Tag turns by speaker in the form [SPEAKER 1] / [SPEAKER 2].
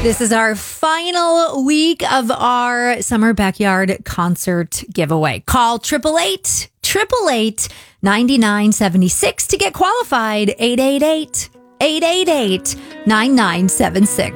[SPEAKER 1] This is our final week of our summer backyard concert giveaway. Call 888-888-9976 to get qualified. 888-888-9976.